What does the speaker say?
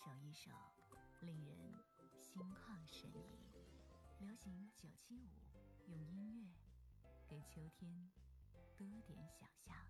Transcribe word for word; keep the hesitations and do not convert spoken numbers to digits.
首一首令人心旷神怡。流行九七五，用音乐给秋天多点想象。